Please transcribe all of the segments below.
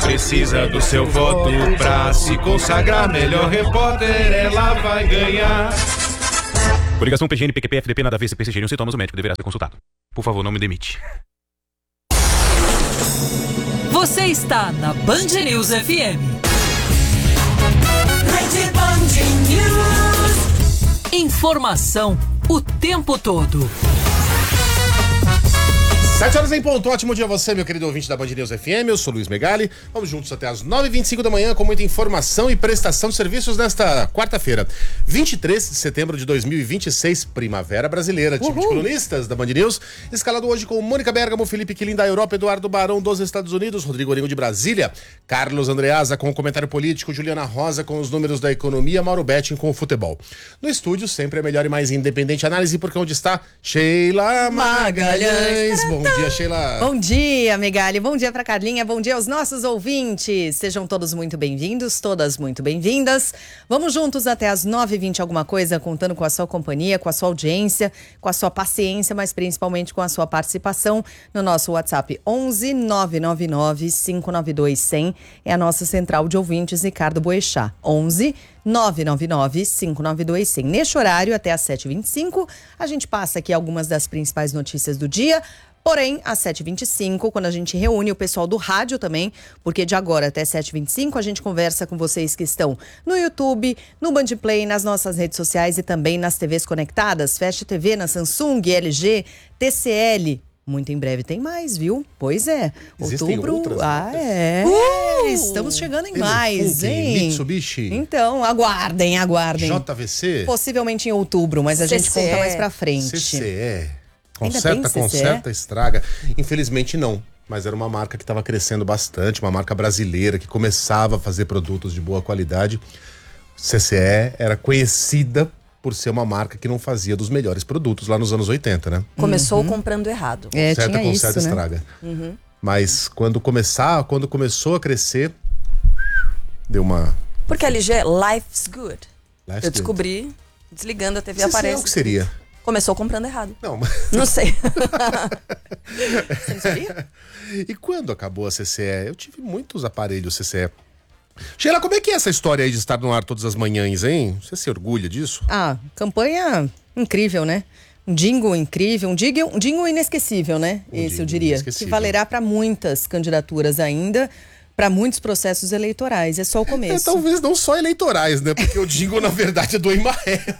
precisa do seu voto pra se consagrar melhor repórter, ela vai ganhar. Coligação PGN, PQP, FDP, nada a ver, se persistirem os sintomas, o médico deverá ser consultado. Por favor, não me demite. Você está na Band News FM. Rede Band News. Informação o tempo todo. 7 horas em ponto, ótimo dia a você, meu querido ouvinte da Band News FM, eu sou Luiz Megali, vamos juntos até as 9h25 da manhã com muita informação e prestação de serviços nesta quarta-feira, 23 de setembro de 2026, Primavera Brasileira. Time de colunistas da Band News, escalado hoje com Mônica Bergamo, Felipe Quilin da Europa, Eduardo Barão dos Estados Unidos, Rodrigo Orengo de Brasília, Carlos Andreasa com o comentário político, Juliana Rosa com os números da economia, Mauro Betting com o futebol. No estúdio, sempre a melhor e mais independente análise, porque onde está Sheila Magalhães. Bom dia, Sheila. Bom dia, Megali. Bom dia pra Carlinha. Bom dia aos nossos ouvintes. Sejam todos muito bem-vindos, todas muito bem-vindas. Vamos juntos até as 9h20 alguma coisa, contando com a sua companhia, com a sua audiência, com a sua paciência, mas principalmente com a sua participação no nosso WhatsApp 11 999 592 100. É a nossa central de ouvintes, Ricardo Boechat. 11 999 592 100. Neste horário, até às 7h25, a gente passa aqui algumas das principais notícias do dia. Porém, às 7h25, quando a gente reúne o pessoal do rádio também, porque de agora até 7h25 a gente conversa com vocês que estão no YouTube, no Bandplay, nas nossas redes sociais e também nas TVs conectadas, Fast TV, na Samsung, LG, TCL. Muito em breve tem mais, viu? Pois é. Existem Outubro. outras, Estamos chegando em mais, Telefunken, hein? Mitsubishi. Então, aguardem. JVC. Possivelmente em outubro, mas a gente CCE. conta mais pra frente. CCE. Ainda tem CCE? Conserta, estraga. Infelizmente não, mas era uma marca que estava crescendo bastante, uma marca brasileira que começava a fazer produtos de boa qualidade. CCE era conhecida por ser uma marca que não fazia dos melhores produtos lá nos anos 80, né? Começou comprando errado. Conserta, tinha conserta, isso, né? estraga. Mas quando começou a crescer, deu uma... Porque a LG é Life's Good. Life's Eu Good. descobri desligando a TV CCE aparece. o que seria? Começou comprando errado. Não, Não sei. Você não sabia? E quando acabou a CCE? Eu tive muitos aparelhos CCE. Sheila, como é que é essa história aí de estar no ar todas as manhãs, hein? Você se orgulha disso? Ah, campanha incrível, né? Um jingle incrível, um jingle inesquecível, né? Esse jingle eu diria. inesquecível. Que valerá para muitas candidaturas ainda, para muitos processos eleitorais. É só o começo. Talvez não só eleitorais, né? Porque o jingle, na verdade, é do Emael.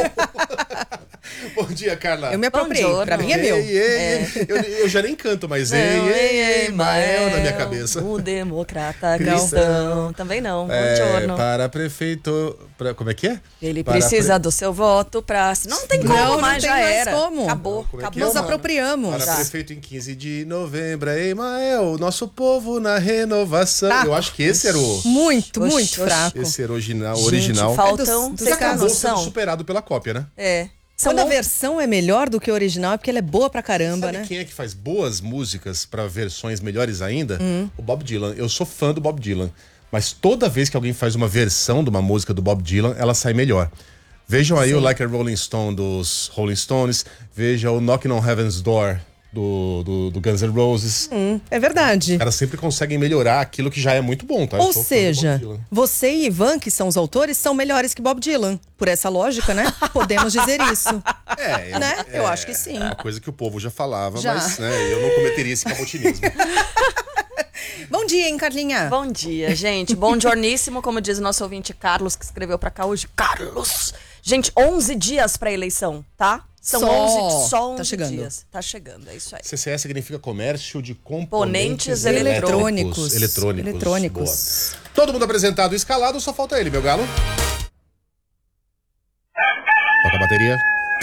Bom dia, Carla. Eu me apropriei, Bom dia, pra mim é meu. Eu já nem canto, mas ei, Emael na minha cabeça. O democrata Cristão. cristão. Também não. Bom giorno. Para prefeito... Como é que é? Ele Para precisa do seu voto pra... Não tem como Não mais, tem já mais era. como. Acabou, Como é que acabou. é? Nos mano. apropriamos. Para prefeito em 15 de novembro, Emael, nosso povo na renovação. Tá. Eu acho que esse era o... Muito, Oxe, muito oxe. fraco. Esse era o original. Gente, faltam... dos Você tem Acabou sendo noção? superado pela cópia, né? É. Quando a São versão é melhor do que a original, é porque ela é boa pra caramba, Sabe né? quem é que faz boas músicas pra versões melhores ainda? O Bob Dylan. Eu sou fã do Bob Dylan, mas toda vez que alguém faz uma versão de uma música do Bob Dylan, ela sai melhor. Vejam aí o Like a Rolling Stone dos Rolling Stones, veja o Knocking on Heaven's Door do Guns N' Roses. É verdade. Os caras sempre conseguem melhorar aquilo que já é muito bom, tá? Eu Ou sou fã do seja, Bob Dylan. você e Ivan, que são os autores, são melhores que Bob Dylan. Por essa lógica, né? Podemos dizer isso. Né? Eu acho que sim. É uma coisa que o povo já falava, Já. mas né, eu não cometeria esse cabotinismo. Bom dia, hein, Carlinha? Bom dia, gente. Bom giorníssimo, como diz o nosso ouvinte Carlos, que escreveu pra cá hoje. Carlos! Gente, 11 dias pra eleição, tá? São Só. 11 Tá chegando. dias. Tá chegando, é isso aí. CCE significa comércio de Componentes componentes eletrônicos. Eletrônicos. Boa. Todo mundo apresentado e escalado, só falta ele, meu galo. Toca a bateria.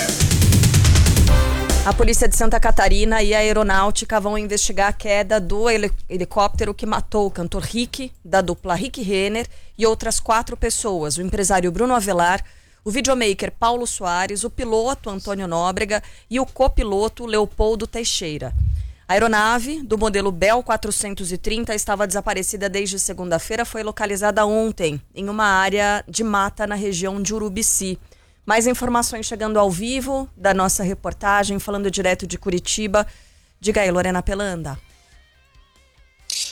A polícia de Santa Catarina e a aeronáutica vão investigar a queda do helicóptero que matou o cantor Rick, da dupla Rick Renner, e outras 4 pessoas, o empresário Bruno Avelar, o videomaker Paulo Soares, o piloto Antônio Nóbrega e o copiloto Leopoldo Teixeira. A aeronave, do modelo Bell 430, estava desaparecida desde segunda-feira, foi localizada ontem em uma área de mata na região de Urubici. Mais informações chegando ao vivo da nossa reportagem, falando direto de Curitiba. Diga aí, Lorena Pelanda.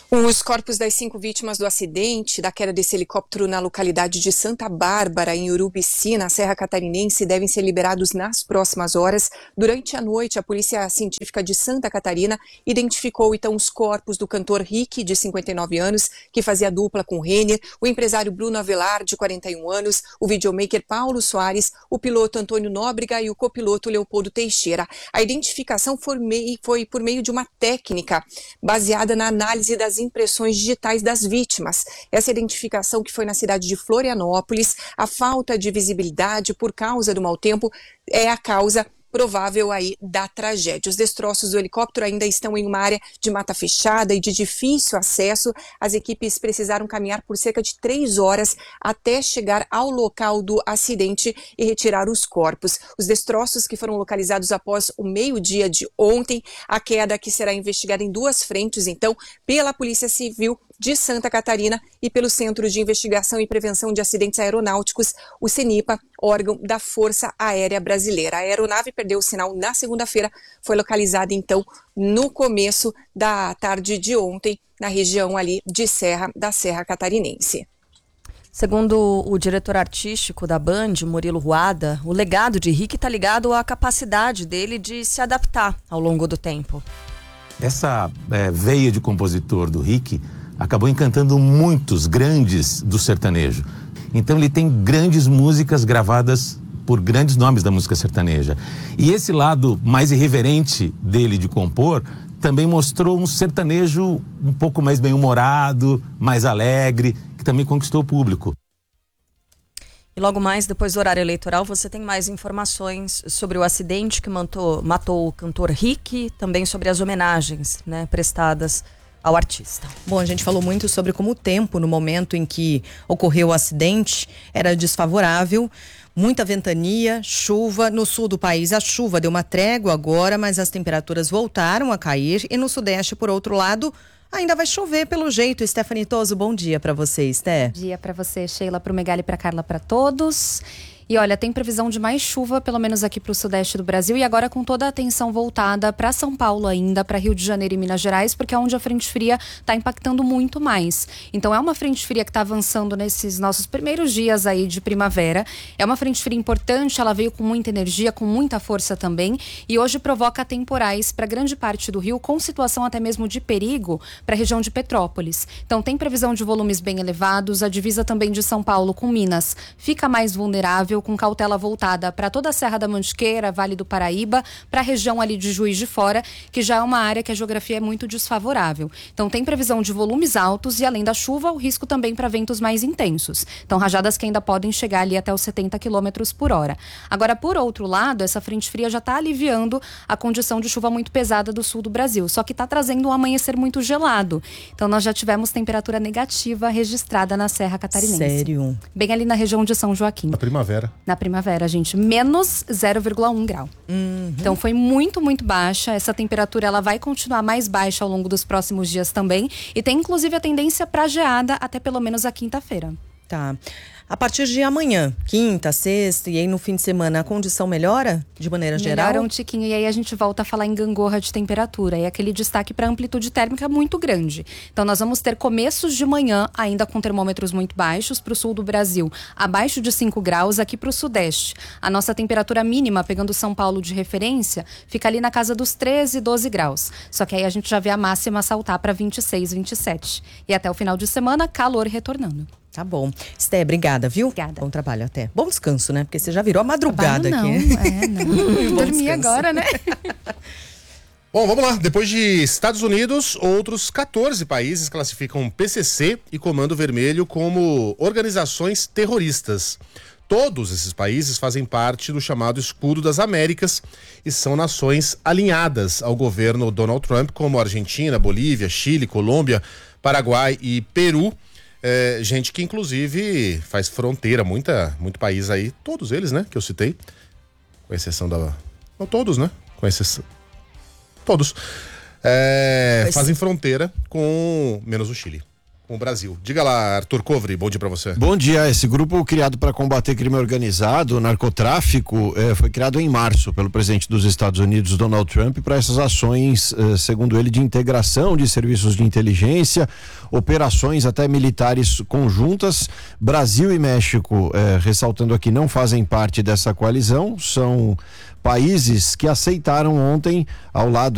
Os corpos das 5 vítimas do acidente da queda desse helicóptero na localidade de Santa Bárbara, em Urubici, na Serra Catarinense, devem ser liberados nas próximas horas. Durante a noite, a Polícia Científica de Santa Catarina identificou então os corpos do cantor Rick, de 59 anos, que fazia dupla com Renner, o empresário Bruno Avelar, de 41 anos, o videomaker Paulo Soares, o piloto Antônio Nóbrega e o copiloto Leopoldo Teixeira. A identificação foi por meio de uma técnica baseada na análise das impressões digitais das vítimas. Essa identificação, que foi na cidade de Florianópolis, a falta de visibilidade por causa do mau tempo é a causa provável aí da tragédia. Os destroços do helicóptero ainda estão em uma área de mata fechada e de difícil acesso. As equipes precisaram caminhar por cerca de 3 horas até chegar ao local do acidente e retirar os corpos. Os destroços que foram localizados após o meio-dia de ontem, a queda que será investigada em 2 frentes, então, pela Polícia Civil de Santa Catarina e pelo Centro de Investigação e Prevenção de Acidentes Aeronáuticos, o CENIPA, órgão da Força Aérea Brasileira. A aeronave perdeu o sinal na segunda-feira, foi localizada então no começo da tarde de ontem, na região ali da Serra Catarinense. Segundo o diretor artístico da Band, Murilo Ruada, o legado de Rick está ligado à capacidade dele de se adaptar ao longo do tempo. Essa veia de compositor do Rick acabou encantando muitos grandes do sertanejo. Então ele tem grandes músicas gravadas por grandes nomes da música sertaneja. E esse lado mais irreverente dele de compor também mostrou um sertanejo um pouco mais bem-humorado, mais alegre, que também conquistou o público. E logo mais, depois do horário eleitoral, você tem mais informações sobre o acidente que matou o cantor Rick, também sobre as homenagens, prestadas ao artista. Bom, a gente falou muito sobre como o tempo, no momento em que ocorreu o acidente, era desfavorável. Muita ventania, chuva. No sul do país, a chuva deu uma trégua agora, mas as temperaturas voltaram a cair. E no sudeste, por outro lado, ainda vai chover pelo jeito. Stephanie Toso, bom dia para você, Sté. Bom dia para você, Sheila, para o Megali, para Carla, para todos. E olha, tem previsão de mais chuva, pelo menos aqui para o sudeste do Brasil, e agora com toda a atenção voltada para São Paulo ainda, para Rio de Janeiro e Minas Gerais, porque é onde a frente fria está impactando muito mais. Então é uma frente fria que está avançando nesses nossos primeiros dias aí de primavera. É uma frente fria importante, ela veio com muita energia, com muita força também, e hoje provoca temporais para grande parte do Rio, com situação até mesmo de perigo para a região de Petrópolis. Então tem previsão de volumes bem elevados, a divisa também de São Paulo com Minas fica mais vulnerável, com cautela voltada para toda a Serra da Mantiqueira, Vale do Paraíba, para a região ali de Juiz de Fora, que já é uma área que a geografia é muito desfavorável. Então tem previsão de volumes altos e, além da chuva, o risco também para ventos mais intensos. Então rajadas que ainda podem chegar ali até os 70 km por hora. Agora, por outro lado, essa frente fria já está aliviando a condição de chuva muito pesada do sul do Brasil, só que está trazendo um amanhecer muito gelado. Então nós já tivemos temperatura negativa registrada na Serra Catarinense. Sério? Bem ali na região de São Joaquim. Na primavera. Na primavera, gente, menos 0,1 grau. Então foi muito, muito baixa. Essa temperatura ela vai continuar mais baixa ao longo dos próximos dias também. E tem inclusive a tendência para geada até pelo menos a quinta-feira. Tá. A partir de amanhã, quinta, sexta e aí no fim de semana, a condição melhora de maneira geral? Melhora um tiquinho e aí a gente volta a falar em gangorra de temperatura. E aquele destaque para amplitude térmica muito grande. Então nós vamos ter começos de manhã ainda com termômetros muito baixos para o sul do Brasil, abaixo de 5 graus aqui para o sudeste. A nossa temperatura mínima, pegando São Paulo de referência, fica ali na casa dos 13, 12 graus. Só que aí a gente já vê a máxima saltar para 26, 27. E até o final de semana, calor retornando. Tá bom. Sté, obrigada, viu? Obrigada. Bom trabalho até. Bom descanso, né? Porque você já virou a madrugada não, aqui. Não. Dormi agora, né? Bom, vamos lá. Depois de Estados Unidos, outros 14 países classificam PCC e Comando Vermelho como organizações terroristas. Todos esses países fazem parte do chamado Escudo das Américas e são nações alinhadas ao governo Donald Trump, como Argentina, Bolívia, Chile, Colômbia, Paraguai e Peru. Gente que inclusive faz fronteira, muito país aí, todos eles, né, que eu citei, com exceção da... Não todos, né? Com exceção... Todos. Fazem fronteira com... menos o Chile. com o Brasil. Diga lá, Arthur Covre, bom dia para você. Bom dia. Esse grupo criado para combater crime organizado, narcotráfico, foi criado em março pelo presidente dos Estados Unidos, Donald Trump, para essas ações, segundo ele, de integração de serviços de inteligência, operações até militares conjuntas. Brasil e México, ressaltando aqui, não fazem parte dessa coalizão, são países que aceitaram ontem, ao lado